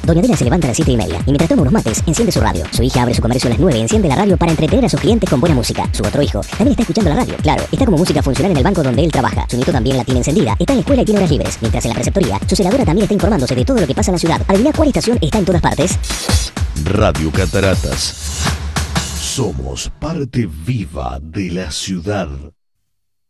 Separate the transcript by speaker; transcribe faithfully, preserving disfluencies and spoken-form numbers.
Speaker 1: Doña Adela se levanta a las siete y media y mientras toma unos mates, enciende su radio. Su hija abre su comercio a las nueve y enciende la radio para entretener a sus clientes con buena música. Su otro hijo también está escuchando la radio. Claro, está como música funcional en el banco donde él trabaja. Su nieto también la tiene encendida. Está en la escuela y tiene horas libres. Mientras en la preceptoría, su celadora también está informándose de todo lo que pasa en la ciudad. ¿Adivina cuál estación está en todas partes?
Speaker 2: Radio Cataratas. Somos parte viva de la ciudad.